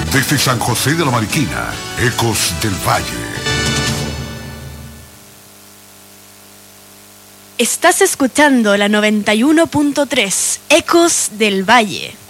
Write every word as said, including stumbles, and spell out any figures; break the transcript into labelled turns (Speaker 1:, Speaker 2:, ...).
Speaker 1: Desde San José de la Mariquina, Ecos del Valle.
Speaker 2: Estás escuchando la noventa y uno punto tres, Ecos del Valle.